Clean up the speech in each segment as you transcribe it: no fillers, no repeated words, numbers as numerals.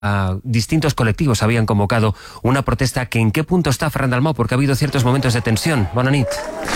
distintos colectivos habían convocado una protesta que ¿en qué punto está, Ferran Dalmau? Porque ha habido ciertos momentos de tensión. Bona nit.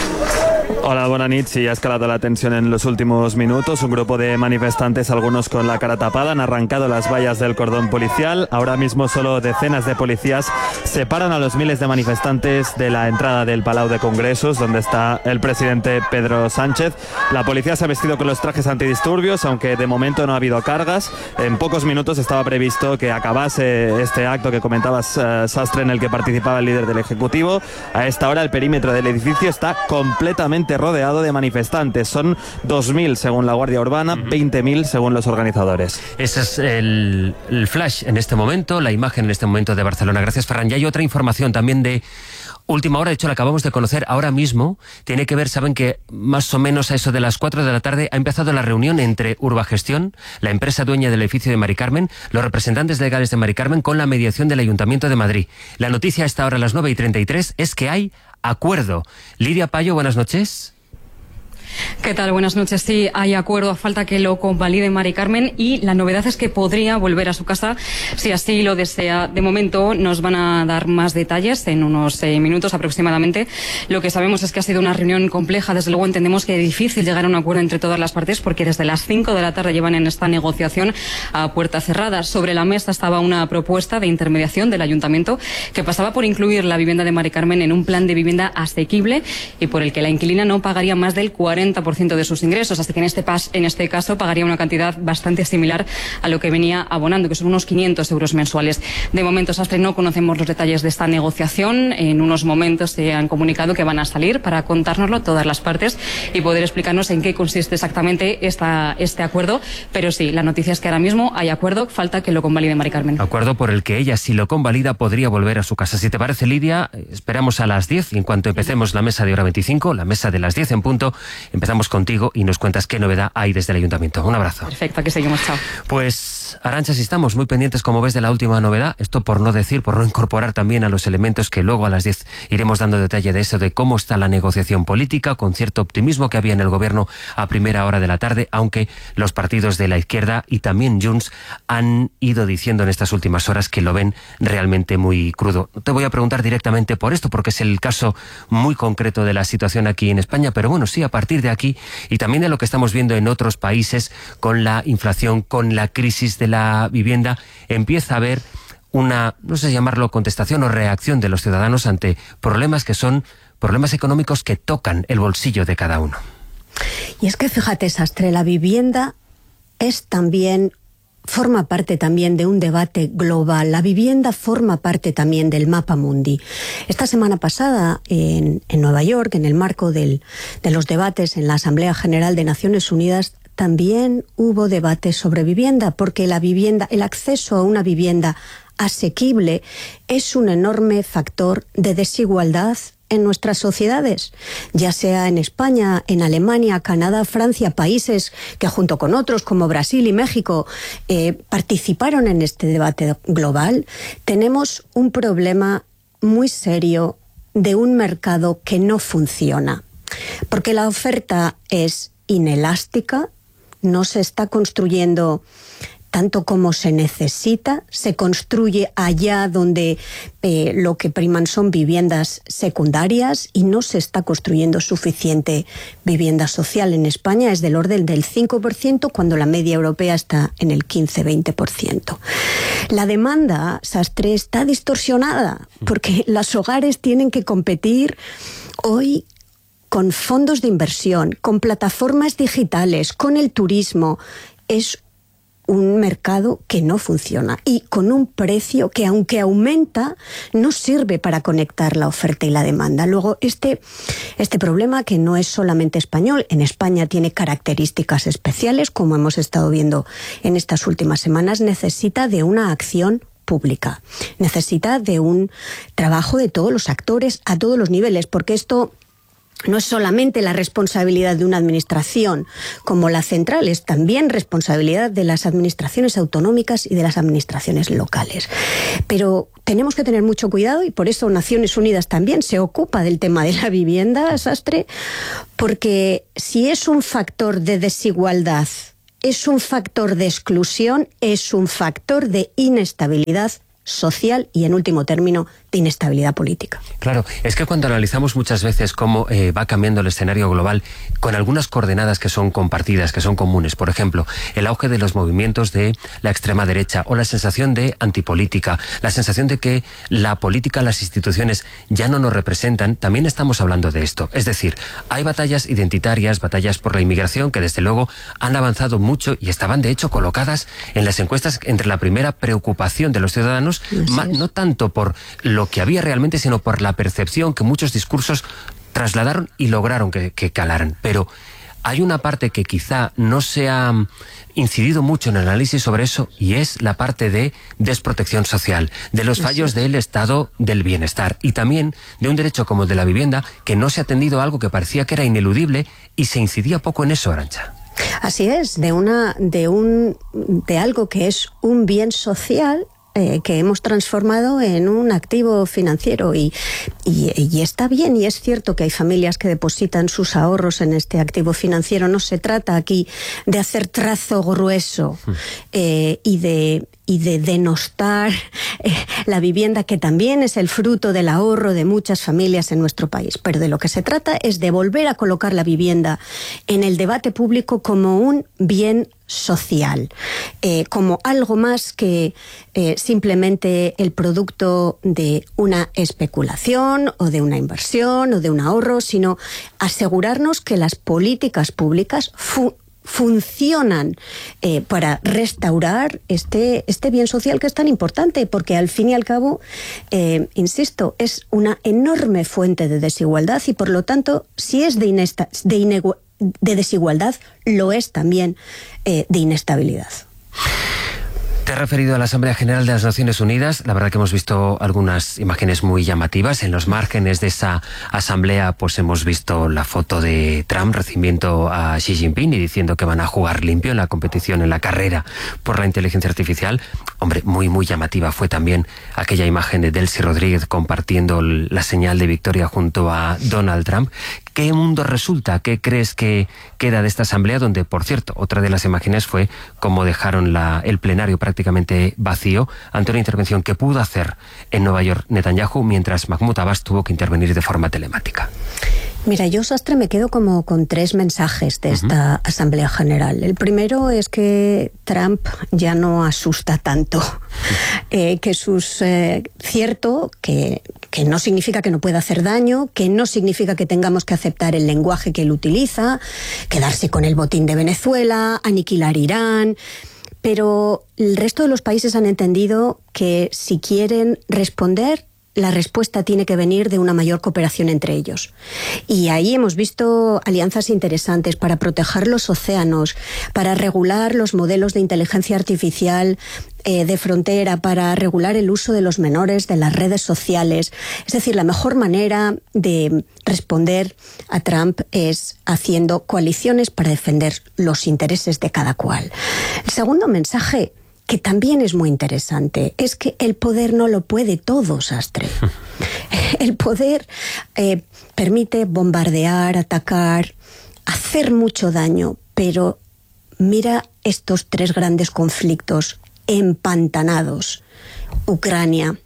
Hola, buenas noches. Sí, ha escalado la tensión en los últimos minutos. Un grupo de manifestantes, algunos con la cara tapada, han arrancado las vallas del cordón policial. Ahora mismo solo decenas de policías separan a los miles de manifestantes de la entrada del Palau de Congresos, donde está el presidente Pedro Sánchez. La policía se ha vestido con los trajes antidisturbios, aunque de momento no ha habido cargas. En pocos minutos estaba previsto que acabase este acto que comentabas, Sastre, en el que participaba el líder del Ejecutivo. A esta hora el perímetro del edificio está completamente rodeado de manifestantes. Son 2.000 según la Guardia Urbana, 20.000 según los organizadores. Ese es el flash en este momento, la imagen en este momento de Barcelona. Gracias, Ferran. Ya hay otra información también de última hora, de hecho la acabamos de conocer ahora mismo. Tiene que ver, saben que más o menos a eso de las 4 de la tarde ha empezado la reunión entre Urbagestión, la empresa dueña del edificio de Mari Carmen, los representantes legales de Mari Carmen, con la mediación del Ayuntamiento de Madrid. La noticia a esta hora, a las 9:33, es que hay acuerdo. Lidia Payo, buenas noches. ¿Qué tal? Buenas noches. Sí, hay acuerdo, a falta que lo convalide Mari Carmen, y la novedad es que podría volver a su casa si así lo desea. De momento nos van a dar más detalles en unos minutos aproximadamente. Lo que sabemos es que ha sido una reunión compleja. Desde luego entendemos que es difícil llegar a un acuerdo entre todas las partes, porque desde las 5 de la tarde llevan en esta negociación a puerta cerrada. Sobre la mesa estaba una propuesta de intermediación del Ayuntamiento que pasaba por incluir la vivienda de Mari Carmen en un plan de vivienda asequible y por el que la inquilina no pagaría más del 40% de sus ingresos, así que en este caso pagaría una cantidad bastante similar a lo que venía abonando, que son unos 500 euros mensuales. De momento, Sastre, no conocemos los detalles de esta negociación. En unos momentos se han comunicado que van a salir para contárnoslo todas las partes y poder explicarnos en qué consiste exactamente este acuerdo, pero sí, la noticia es que ahora mismo hay acuerdo, falta que lo convalide Mari Carmen. Acuerdo por el que ella, si lo convalida, podría volver a su casa. Si te parece, Lidia, esperamos a las 10 y en cuanto empecemos la mesa de hora 25, la mesa de las 10 en punto, empezamos contigo y nos cuentas qué novedad hay desde el Ayuntamiento. Un abrazo. Perfecto, aquí seguimos, chao. Pues, Arantxa, si estamos muy pendientes, como ves, de la última novedad, esto por no incorporar también a los elementos que luego a las 10 iremos dando detalle de eso, de cómo está la negociación política, con cierto optimismo que había en el gobierno a primera hora de la tarde, aunque los partidos de la izquierda y también Junts han ido diciendo en estas últimas horas que lo ven realmente muy crudo. No te voy a preguntar directamente por esto, porque es el caso muy concreto de la situación aquí en España, pero bueno, sí, a partir de aquí y también de lo que estamos viendo en otros países con la inflación, con la crisis de la vivienda, empieza a haber una, no sé llamarlo contestación o reacción de los ciudadanos ante problemas que son problemas económicos que tocan el bolsillo de cada uno. Y es que fíjate, Sastre, la vivienda forma parte también de un debate global. La vivienda forma parte también del mapa mundi. Esta semana pasada, en Nueva York, en el marco de los debates en la Asamblea General de Naciones Unidas, también hubo debates sobre vivienda, porque el acceso a una vivienda asequible es un enorme factor de desigualdad en nuestras sociedades, ya sea en España, en Alemania, Canadá, Francia, países que junto con otros como Brasil y México participaron en este debate global. Tenemos un problema muy serio de un mercado que no funciona, porque la oferta es inelástica, no se está construyendo tanto como se necesita, se construye allá donde lo que priman son viviendas secundarias y no se está construyendo suficiente vivienda social. En España es del orden del 5%, cuando la media europea está en el 15-20%. La demanda, Sastre, está distorsionada porque los hogares tienen que competir hoy con fondos de inversión, con plataformas digitales, con el turismo. Es un mercado que no funciona y con un precio que, aunque aumenta, no sirve para conectar la oferta y la demanda. Luego, este problema, que no es solamente español, en España tiene características especiales, como hemos estado viendo en estas últimas semanas, necesita de una acción pública, necesita de un trabajo de todos los actores a todos los niveles, porque esto no es solamente la responsabilidad de una administración como la central, es también responsabilidad de las administraciones autonómicas y de las administraciones locales. Pero tenemos que tener mucho cuidado, y por eso Naciones Unidas también se ocupa del tema de la vivienda, Sastre, porque si es un factor de desigualdad es un factor de exclusión, es un factor de inestabilidad social y, en último término, de inestabilidad política. Claro, es que cuando analizamos muchas veces cómo va cambiando el escenario global con algunas coordenadas que son compartidas, que son comunes, por ejemplo, el auge de los movimientos de la extrema derecha o la sensación de antipolítica, la sensación de que la política, las instituciones ya no nos representan, también estamos hablando de esto. Es decir, hay batallas identitarias, batallas por la inmigración que desde luego han avanzado mucho y estaban de hecho colocadas en las encuestas entre la primera preocupación de los ciudadanos, no tanto por lo que había realmente, sino por la percepción que muchos discursos trasladaron y lograron que calaran. Pero hay una parte que quizá no se ha incidido mucho en el análisis sobre eso, y es la parte de desprotección social, de los fallos del estado del bienestar y también de un derecho como el de la vivienda, que no se ha atendido a algo que parecía que era ineludible y se incidía poco en eso, Arantxa. Así es, de algo que es un bien social que hemos transformado en un activo financiero y está bien, y es cierto que hay familias que depositan sus ahorros en este activo financiero. No se trata aquí de hacer trazo grueso y de denostar la vivienda, que también es el fruto del ahorro de muchas familias en nuestro país, pero de lo que se trata es de volver a colocar la vivienda en el debate público como un bien social, como algo más que simplemente el producto de una especulación o de una inversión o de un ahorro, sino asegurarnos que las políticas públicas funcionan para restaurar este bien social que es tan importante, porque al fin y al cabo, insisto, es una enorme fuente de desigualdad y, por lo tanto, si es de desigualdad, lo es también de inestabilidad. Te has referido a la Asamblea General de las Naciones Unidas. La verdad que hemos visto algunas imágenes muy llamativas. En los márgenes de esa asamblea pues hemos visto la foto de Trump recibiendo a Xi Jinping y diciendo que van a jugar limpio en la competición, en la carrera por la inteligencia artificial. Hombre, muy llamativa fue también aquella imagen de Delcy Rodríguez compartiendo la señal de victoria junto a Donald Trump. ¿Qué mundo resulta? ¿Qué crees que queda de esta asamblea? Donde, por cierto, otra de las imágenes fue cómo dejaron el plenario prácticamente vacío ante una intervención que pudo hacer en Nueva York Netanyahu, mientras Mahmoud Abbas tuvo que intervenir de forma telemática. Mira, yo, Sastre, me quedo como con 3 mensajes de esta Asamblea General. El primero es que Trump ya no asusta tanto, cierto que no significa que no pueda hacer daño, que no significa que tengamos que aceptar el lenguaje que él utiliza, quedarse con el botín de Venezuela, aniquilar Irán, pero el resto de los países han entendido que si quieren responder, la respuesta tiene que venir de una mayor cooperación entre ellos. Y ahí hemos visto alianzas interesantes para proteger los océanos, para regular los modelos de inteligencia artificial de frontera, para regular el uso de los menores de las redes sociales. Es decir, la mejor manera de responder a Trump es haciendo coaliciones para defender los intereses de cada cual. El segundo mensaje, que también es muy interesante, es que el poder no lo puede todo, Sastre. El poder permite bombardear, atacar, hacer mucho daño, pero mira estos 3 grandes conflictos empantanados: Ucrania,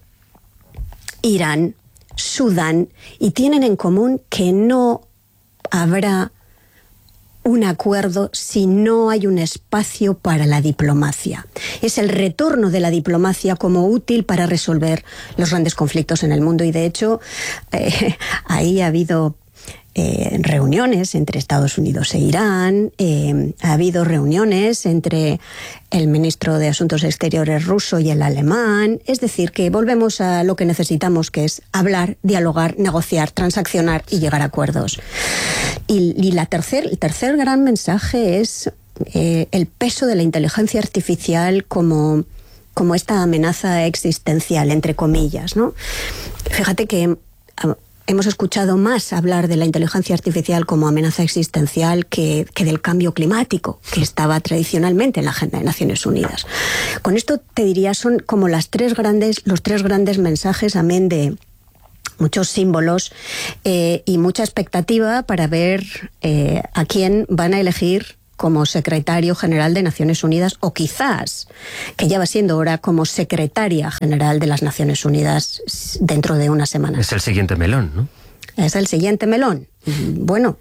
Irán, Sudán, y tienen en común que no habrá un acuerdo si no hay un espacio para la diplomacia. Es el retorno de la diplomacia como útil para resolver los grandes conflictos en el mundo, y de hecho ahí ha habido reuniones entre Estados Unidos e Irán, ha habido reuniones entre el ministro de Asuntos Exteriores ruso y el alemán. Es decir, que volvemos a lo que necesitamos, que es hablar, dialogar, negociar, transaccionar y llegar a acuerdos. Y el tercer gran mensaje es el peso de la inteligencia artificial como esta amenaza existencial, entre comillas, ¿no? Fíjate que hemos escuchado más hablar de la inteligencia artificial como amenaza existencial que del cambio climático, que estaba tradicionalmente en la agenda de Naciones Unidas. Con esto te diría, son como los 3 grandes mensajes, amén de muchos símbolos y mucha expectativa para ver a quién van a elegir como secretario general de Naciones Unidas, o quizás que ya va siendo hora como secretaria general de las Naciones Unidas dentro de unas semanas. Es el siguiente melón, ¿no? Es el siguiente melón. Bueno,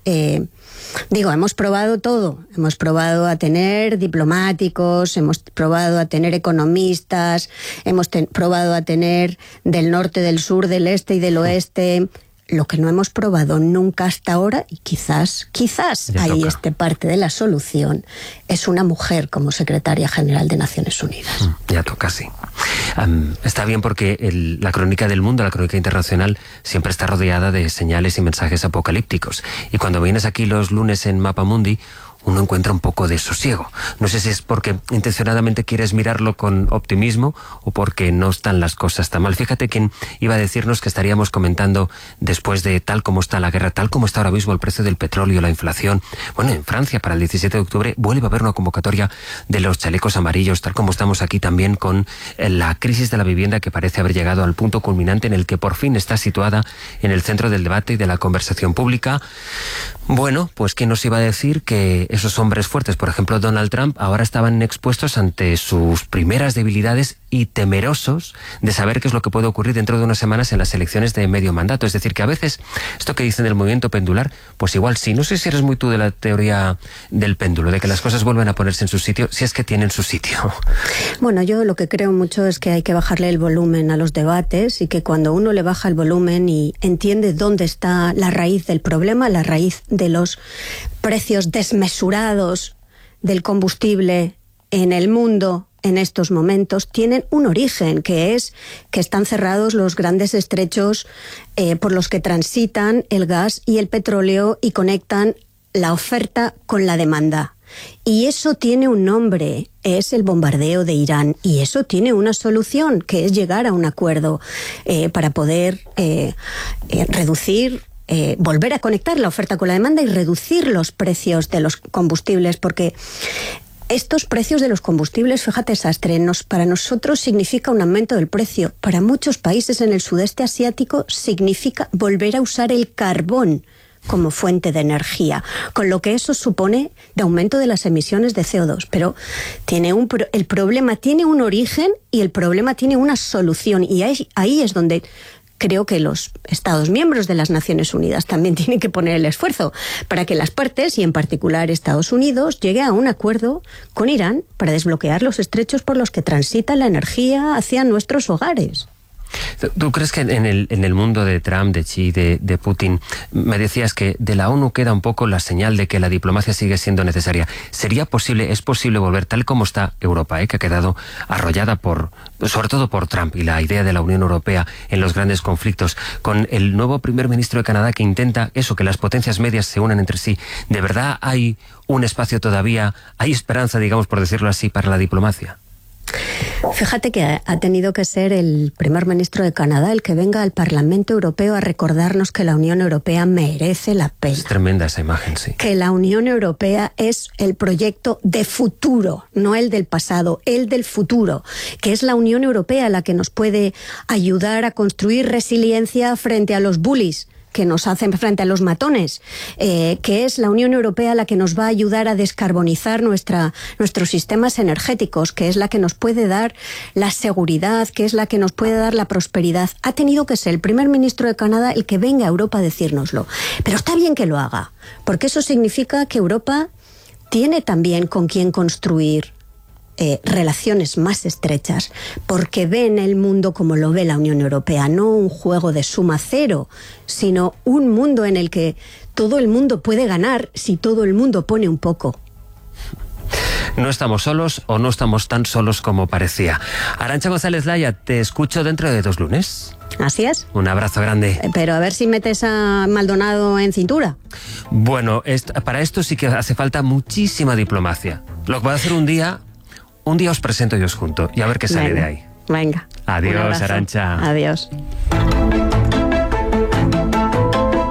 hemos probado todo. Hemos probado a tener diplomáticos, hemos probado a tener economistas, hemos probado a tener del norte, del sur, del este y del oeste. Lo que no hemos probado nunca hasta ahora, y quizás ahí esté parte de la solución, es una mujer como secretaria general de Naciones Unidas. Ya toca, sí. Está bien porque la crónica del mundo, la crónica internacional, siempre está rodeada de señales y mensajes apocalípticos. Y cuando vienes aquí los lunes en Mapa Mundi, uno encuentra un poco de sosiego. No sé si es porque intencionadamente quieres mirarlo con optimismo o porque no están las cosas tan mal. Fíjate quién iba a decirnos que estaríamos comentando después de tal como está la guerra, tal como está ahora mismo el precio del petróleo, la inflación. Bueno, en Francia para el 17 de octubre vuelve a haber una convocatoria de los chalecos amarillos, tal como estamos aquí también con la crisis de la vivienda que parece haber llegado al punto culminante en el que por fin está situada en el centro del debate y de la conversación pública. Bueno, pues ¿quién nos iba a decir que esos hombres fuertes, por ejemplo Donald Trump, ahora estaban expuestos ante sus primeras debilidades y temerosos de saber qué es lo que puede ocurrir dentro de unas semanas en las elecciones de medio mandato? Es decir, que a veces esto que dicen del movimiento pendular, pues igual sí. No sé si eres muy tú de la teoría del péndulo, de que las cosas vuelven a ponerse en su sitio, si es que tienen su sitio. Bueno, yo lo que creo mucho es que hay que bajarle el volumen a los debates, y que cuando uno le baja el volumen y entiende dónde está la raíz del problema, la raíz de los precios desmesurados del combustible en el mundo en estos momentos, tienen un origen, que es que están cerrados los grandes estrechos por los que transitan el gas y el petróleo y conectan la oferta con la demanda. Y eso tiene un nombre, es el bombardeo de Irán, y eso tiene una solución, que es llegar a un acuerdo para poder reducir, volver a conectar la oferta con la demanda y reducir los precios de los combustibles, porque estos precios de los combustibles, fíjate, Sastre, para nosotros significa un aumento del precio. Para muchos países en el sudeste asiático significa volver a usar el carbón como fuente de energía, con lo que eso supone de aumento de las emisiones de CO2. Pero el problema tiene un origen y el problema tiene una solución, y ahí es donde creo que los Estados miembros de las Naciones Unidas también tienen que poner el esfuerzo para que las partes, y en particular Estados Unidos, llegue a un acuerdo con Irán para desbloquear los estrechos por los que transita la energía hacia nuestros hogares. ¿Tú crees que en el mundo de Trump, de Xi, de Putin, me decías que de la ONU queda un poco la señal de que la diplomacia sigue siendo necesaria? ¿Es posible volver tal como está Europa, que ha quedado arrollada sobre todo por Trump y la idea de la Unión Europea en los grandes conflictos, con el nuevo primer ministro de Canadá que intenta eso, que las potencias medias se unan entre sí? ¿De verdad hay un espacio todavía, hay esperanza, digamos, por decirlo así, para la diplomacia? Fíjate que ha tenido que ser el primer ministro de Canadá el que venga al Parlamento Europeo a recordarnos que la Unión Europea merece la pena. Es tremenda esa imagen, sí. Que la Unión Europea es el proyecto de futuro, no el del pasado, el del futuro. Que es la Unión Europea la que nos puede ayudar a construir resiliencia frente a los bullies que nos hacen frente a los matones, que es la Unión Europea la que nos va a ayudar a descarbonizar nuestros sistemas energéticos, que es la que nos puede dar la seguridad, que es la que nos puede dar la prosperidad. Ha tenido que ser el primer ministro de Canadá el que venga a Europa a decírnoslo. Pero está bien que lo haga, porque eso significa que Europa tiene también con quién construir relaciones más estrechas, porque ven el mundo como lo ve la Unión Europea, no un juego de suma cero, sino un mundo en el que todo el mundo puede ganar si todo el mundo pone un poco. No estamos solos, o no estamos tan solos como parecía. Arantxa González Laya, te escucho dentro de 2 lunes. Así es. Un abrazo grande. Pero a ver si metes a Maldonado en cintura. Bueno, para esto sí que hace falta muchísima diplomacia. Lo que voy a hacer un día os presento y os junto, y a ver qué sale de ahí. Venga. Adiós, Arantxa. Adiós.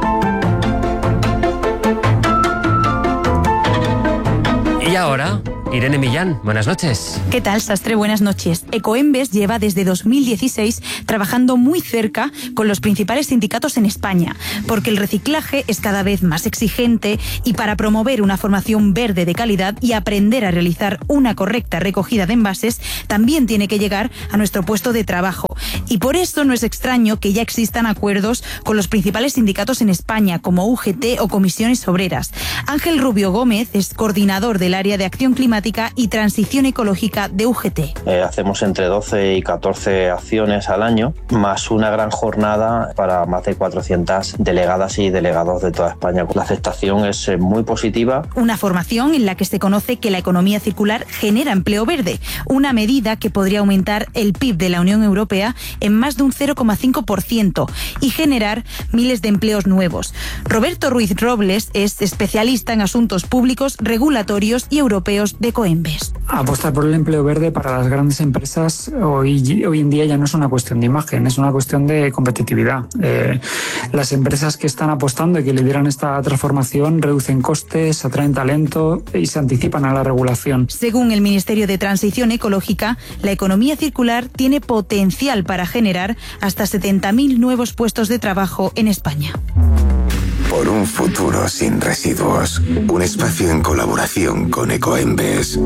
Y ahora Irene Millán, buenas noches. ¿Qué tal, Sastre? Buenas noches. Ecoembes lleva desde 2016 trabajando muy cerca con los principales sindicatos en España, porque el reciclaje es cada vez más exigente y para promover una formación verde de calidad y aprender a realizar una correcta recogida de envases, también tiene que llegar a nuestro puesto de trabajo. Y por eso no es extraño que ya existan acuerdos con los principales sindicatos en España, como UGT o Comisiones Obreras. Ángel Rubio Gómez es coordinador del área de acción climática y transición ecológica de UGT. Hacemos entre 12 y 14 acciones al año, más una gran jornada para más de 400 delegadas y delegados de toda España. La aceptación es muy positiva. Una formación en la que se conoce que la economía circular genera empleo verde, una medida que podría aumentar el PIB de la Unión Europea en más de un 0,5% y generar miles de empleos nuevos. Roberto Ruiz Robles es especialista en asuntos públicos, regulatorios y europeos de Ecoembes. Apostar por el empleo verde para las grandes empresas hoy en día ya no es una cuestión de imagen, es una cuestión de competitividad. Las empresas que están apostando y que lideran esta transformación reducen costes, atraen talento y se anticipan a la regulación. Según el Ministerio de Transición Ecológica, la economía circular tiene potencial para generar hasta 70.000 nuevos puestos de trabajo en España. Por un futuro sin residuos. Un espacio en colaboración con Ecoembes.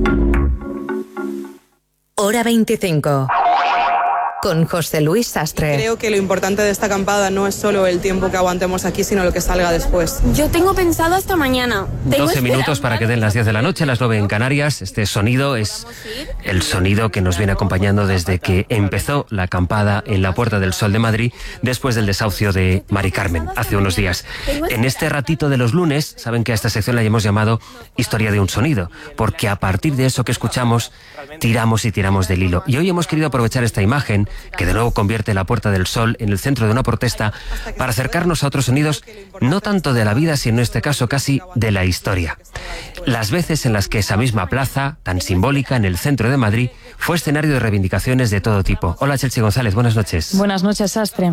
Hora 25. Con José Luis Sastre. Creo que lo importante de esta acampada no es solo el tiempo que aguantemos aquí, sino lo que salga después. Yo tengo pensado hasta mañana. 12 minutos para que den las 10 de la noche, las 9 en Canarias. Este sonido es el sonido que nos viene acompañando desde que empezó la acampada en la Puerta del Sol de Madrid, después del desahucio de Mari Carmen, hace unos días. En este ratito de los lunes, saben que a esta sección la hemos llamado Historia de un sonido, porque a partir de eso que escuchamos, tiramos y tiramos del hilo. Y hoy hemos querido aprovechar esta imagen, que de nuevo convierte la Puerta del Sol en el centro de una protesta, para acercarnos a otros sonidos, no tanto de la vida, sino en este caso casi de la historia. Las veces en las que esa misma plaza, tan simbólica en el centro de Madrid, fue escenario de reivindicaciones de todo tipo. Hola, Chelsea González, buenas noches. Buenas noches, Sastre.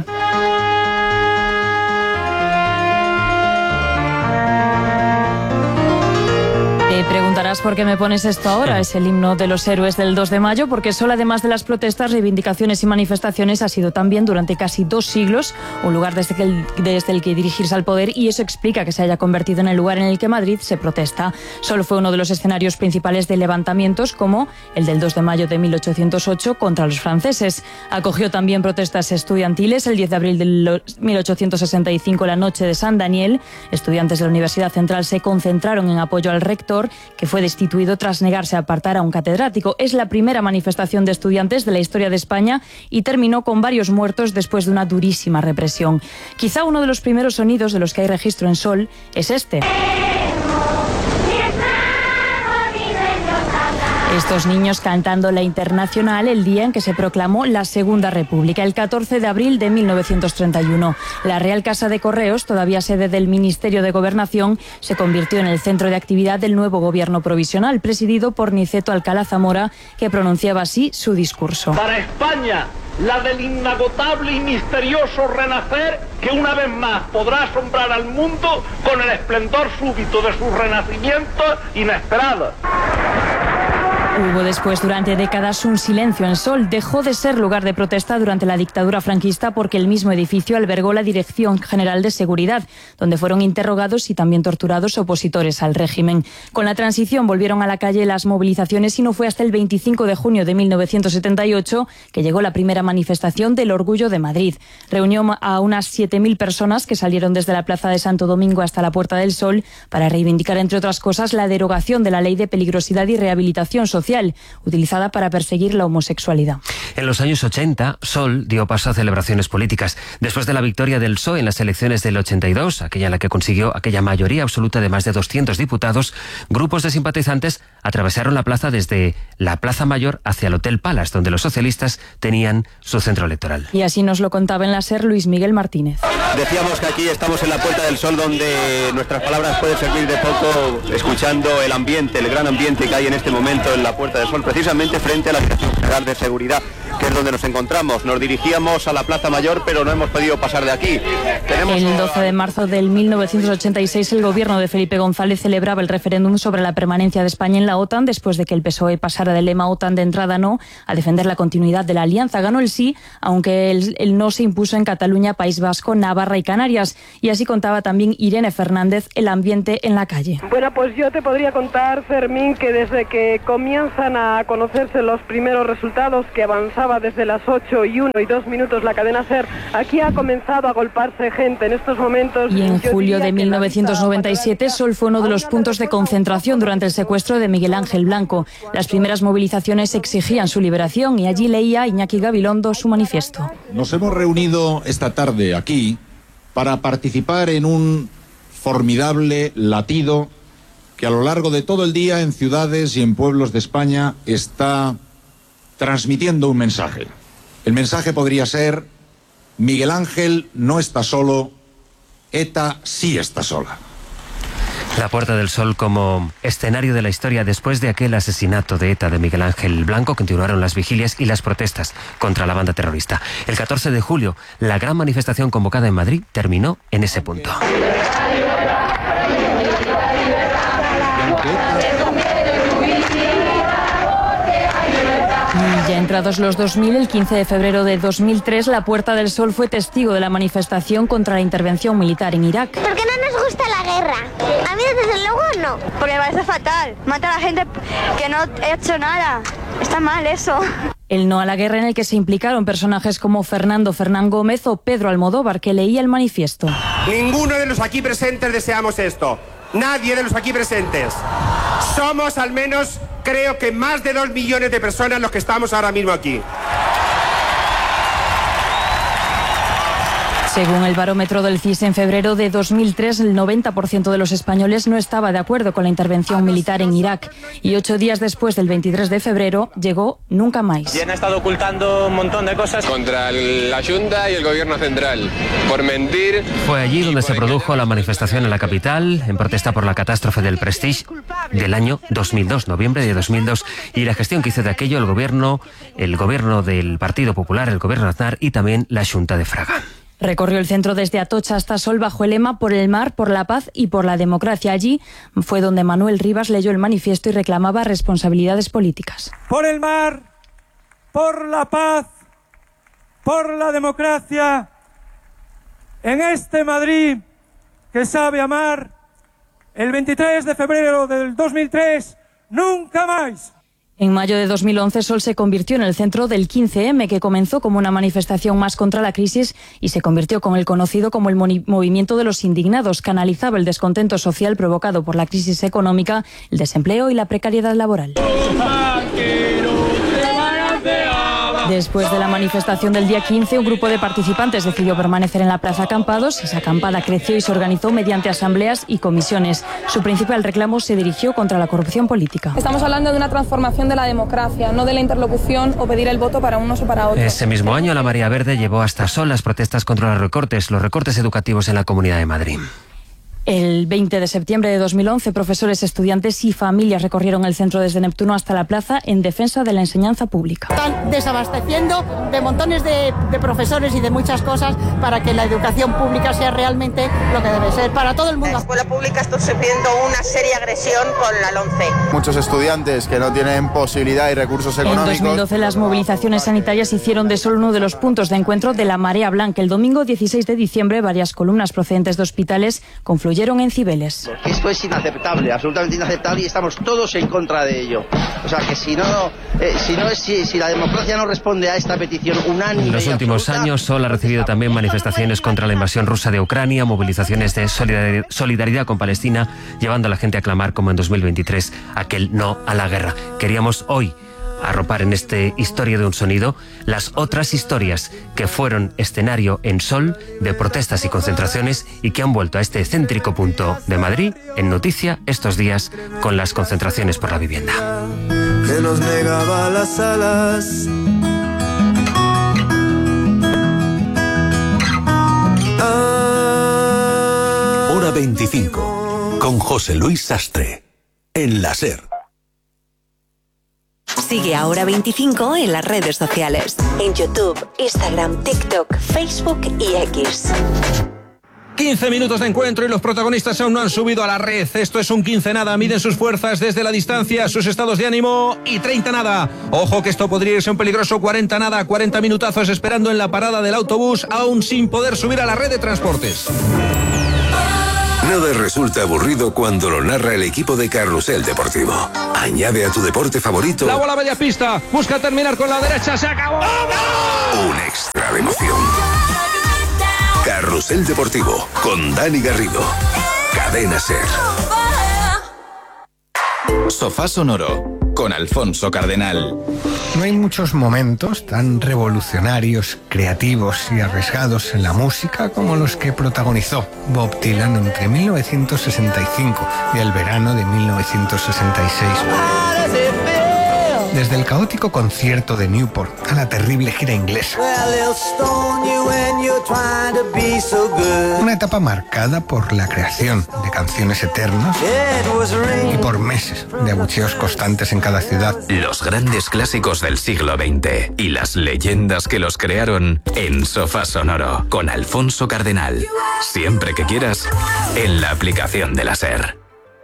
Te preguntarás por qué me pones esto ahora. Es el himno de los héroes del 2 de mayo, porque el Sol, además de las protestas, reivindicaciones y manifestaciones, ha sido también durante casi 2 siglos un lugar desde el que dirigirse al poder, y eso explica que se haya convertido en el lugar en el que Madrid se protesta. Sol fue uno de los escenarios principales de levantamientos, como el del 2 de mayo de 1808 contra los franceses. Acogió también protestas estudiantiles. El 10 de abril de 1865, la noche de San Daniel, estudiantes de la Universidad Central se concentraron en apoyo al rector, que fue destituido tras negarse a apartar a un catedrático. Es la primera manifestación de estudiantes de la historia de España y terminó con varios muertos después de una durísima represión. Quizá uno de los primeros sonidos de los que hay registro en Sol es este. Estos niños cantando la Internacional el día en que se proclamó la Segunda República, el 14 de abril de 1931. La Real Casa de Correos, todavía sede del Ministerio de Gobernación, se convirtió en el centro de actividad del nuevo gobierno provisional, presidido por Niceto Alcalá Zamora, que pronunciaba así su discurso. Para España, la del inagotable y misterioso renacer que una vez más podrá asombrar al mundo con el esplendor súbito de sus renacimientos inesperados. Hubo después, durante décadas, un silencio en Sol. Dejó de ser lugar de protesta durante la dictadura franquista porque el mismo edificio albergó la Dirección General de Seguridad, donde fueron interrogados y también torturados opositores al régimen. Con la transición volvieron a la calle las movilizaciones y no fue hasta el 25 de junio de 1978 que llegó la primera manifestación del Orgullo de Madrid. Reunió a unas 7.000 personas que salieron desde la Plaza de Santo Domingo hasta la Puerta del Sol para reivindicar, entre otras cosas, la derogación de la Ley de Peligrosidad y Rehabilitación Social, utilizada para perseguir la homosexualidad. En los años 80, Sol dio paso a celebraciones políticas. Después de la victoria del PSOE en las elecciones del 82, aquella en la que consiguió aquella mayoría absoluta de más de 200 diputados, grupos de simpatizantes atravesaron la plaza desde la Plaza Mayor hacia el Hotel Palace, donde los socialistas tenían su centro electoral. Y así nos lo contaba en la SER Luis Miguel Martínez. Decíamos que aquí estamos en la Puerta del Sol, donde nuestras palabras pueden servir de poco, escuchando el ambiente, el gran ambiente que hay en este momento en la la Puerta del Sol, precisamente frente a la Dirección General de Seguridad, que es donde nos encontramos. Nos dirigíamos a la Plaza Mayor, pero no hemos podido pasar de aquí. El 12 de marzo del 1986, el gobierno de Felipe González celebraba el referéndum sobre la permanencia de España en la OTAN, después de que el PSOE pasara del lema OTAN de entrada no a defender la continuidad de la alianza. Ganó el sí, aunque el no se impuso en Cataluña, País Vasco, Navarra y Canarias. Y así contaba también Irene Fernández el ambiente en la calle. Bueno, pues yo te podría contar, Fermín, que desde que comienzan a conocerse los primeros resultados, que avanzaba desde las 8:01 la cadena SER, aquí ha comenzado a agolparse gente en estos momentos. Y en julio de 1997, Sol fue uno de los puntos de concentración durante el secuestro de Miguel Ángel Blanco. Las primeras movilizaciones exigían su liberación y allí leía Iñaki Gabilondo su manifiesto. Nos hemos reunido esta tarde aquí para participar en un formidable latido que a lo largo de todo el día en ciudades y en pueblos de España está transmitiendo un mensaje. El mensaje podría ser: Miguel Ángel no está solo, ETA sí está sola. La Puerta del Sol como escenario de la historia después de aquel asesinato de ETA de Miguel Ángel Blanco. Continuaron las vigilias y las protestas contra la banda terrorista. El 14 de julio, la gran manifestación convocada en Madrid terminó en ese punto. Y ya entrados los 2000, el 15 de febrero de 2003, la Puerta del Sol fue testigo de la manifestación contra la intervención militar en Irak. ¿Por qué no nos gusta la guerra? A mí desde luego no. Porque me parece fatal. Mata a la gente que no ha hecho nada. Está mal eso. El no a la guerra, en el que se implicaron personajes como Fernando Fernán Gómez o Pedro Almodóvar, que leía el manifiesto. Ninguno de los aquí presentes deseamos esto. Nadie de los aquí presentes. Somos al menos, creo que más de 2 millones de personas los que estamos ahora mismo aquí. Según el barómetro del CIS, en febrero de 2003, el 90% de los españoles no estaba de acuerdo con la intervención militar en Irak. Y 8 días después del 23 de febrero, llegó Nunca Más. Y han estado ocultando un montón de cosas contra la Junta y el Gobierno Central, por mentir. Fue allí donde se produjo la manifestación en la capital, en protesta por la catástrofe del Prestige del año 2002, noviembre de 2002. Y la gestión que hizo de aquello el gobierno del Partido Popular, el gobierno Aznar y también la Xunta de Fraga. Recorrió el centro desde Atocha hasta Sol bajo el lema Por el mar, por la paz y por la democracia. Allí fue donde Manuel Rivas leyó el manifiesto y reclamaba responsabilidades políticas. Por el mar, por la paz, por la democracia, en este Madrid que sabe amar, el 23 de febrero del 2003, nunca más. En mayo de 2011, Sol se convirtió en el centro del 15M, que comenzó como una manifestación más contra la crisis y se convirtió con el conocido como el Movimiento de los Indignados, que analizaba el descontento social provocado por la crisis económica, el desempleo y la precariedad laboral. Después de la manifestación del día 15, un grupo de participantes decidió permanecer en la Plaza Acampados. Esa acampada creció y se organizó mediante asambleas y comisiones. Su principal reclamo se dirigió contra la corrupción política. Estamos hablando de una transformación de la democracia, no de la interlocución o pedir el voto para unos o para otros. Ese mismo año, la Marea Verde llevó hasta Sol las protestas contra los recortes educativos en la Comunidad de Madrid. El 20 de septiembre de 2011, profesores, estudiantes y familias recorrieron el centro desde Neptuno hasta la plaza en defensa de la enseñanza pública. Están desabasteciendo de montones de profesores y de muchas cosas para que la educación pública sea realmente lo que debe ser para todo el mundo. La escuela pública está sufriendo una seria agresión con la LOMCE. Muchos estudiantes que no tienen posibilidad y recursos económicos. En 2012 las movilizaciones sanitarias hicieron de Sol uno de los puntos de encuentro de la Marea Blanca. El domingo 16 de diciembre, varias columnas procedentes de hospitales confluyeron en Cibeles. Esto es inaceptable, absolutamente inaceptable, y estamos todos en contra de ello. O sea, que si la democracia no responde a esta petición unánime. En los últimos años, Sol ha recibido también manifestaciones contra la invasión rusa de Ucrania, movilizaciones de solidaridad con Palestina, llevando a la gente a clamar, como en 2023, aquel no a la guerra. Queríamos hoy arropar en este Historia de un Sonido las otras historias que fueron escenario en Sol de protestas y concentraciones y que han vuelto a este céntrico punto de Madrid en noticia estos días con las concentraciones por la vivienda. Que nos negaba las alas. Hora 25 con José Luis Sastre en la SER. Sigue a Hora 25 en las redes sociales. En YouTube, Instagram, TikTok, Facebook y X. 15 minutos de encuentro y los protagonistas aún no han subido a la red. Esto es un 15 nada. Miden sus fuerzas desde la distancia, sus estados de ánimo y 30 nada. Ojo que esto podría irse un peligroso 40 nada. 40 minutazos esperando en la parada del autobús, aún sin poder subir a la red de transportes. Nada resulta aburrido cuando lo narra el equipo de Carrusel Deportivo. Añade a tu deporte favorito La bola media pista, busca terminar con la derecha, se acabó. un extra de emoción. Carrusel Deportivo con Dani Garrido. Cadena SER. Sofá Sonoro con Alfonso Cardenal. No hay muchos momentos tan revolucionarios, creativos y arriesgados en la música como los que protagonizó Bob Dylan entre 1965 y el verano de 1966. Desde el caótico concierto de Newport a la terrible gira inglesa. Una etapa marcada por la creación de canciones eternas y por meses de abucheos constantes en cada ciudad. Los grandes clásicos del siglo XX y las leyendas que los crearon en Sofá Sonoro con Alfonso Cardenal. Siempre que quieras, en la aplicación de la SER.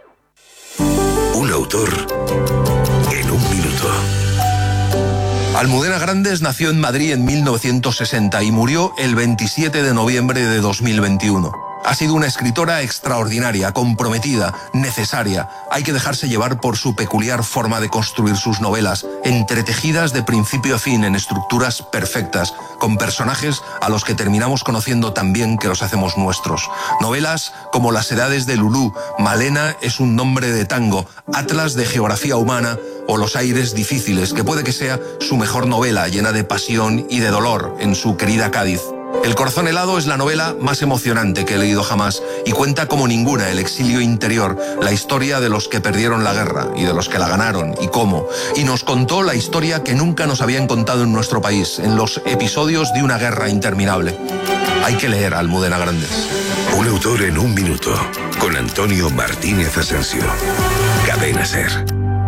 Un autor en un minuto. Almudena Grandes nació en Madrid en 1960 y murió el 27 de noviembre de 2021. Ha sido una escritora extraordinaria, comprometida, necesaria. Hay que dejarse llevar por su peculiar forma de construir sus novelas, entretejidas de principio a fin en estructuras perfectas, con personajes a los que terminamos conociendo tan bien que los hacemos nuestros. Novelas como Las edades de Lulú, Malena es un nombre de tango, Atlas de geografía humana o Los aires difíciles, que puede que sea su mejor novela, llena de pasión y de dolor en su querida Cádiz. El corazón helado es la novela más emocionante que he leído jamás y cuenta como ninguna el exilio interior, la historia de los que perdieron la guerra y de los que la ganaron y cómo. Y nos contó la historia que nunca nos habían contado en nuestro país, en los episodios de una guerra interminable. Hay que leer a Almudena Grandes. Un autor en un minuto, con Antonio Martínez Asensio. Cadena SER.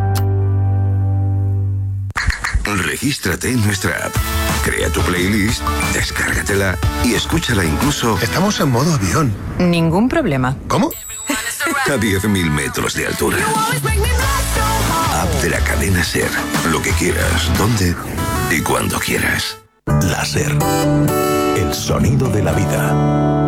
Regístrate en nuestra app. Crea tu playlist, descárgatela y escúchala incluso... Estamos en modo avión. Ningún problema. ¿Cómo? A 10.000 metros de altura. App de la cadena SER. Lo que quieras, donde y cuando quieras. La SER. El sonido de la vida.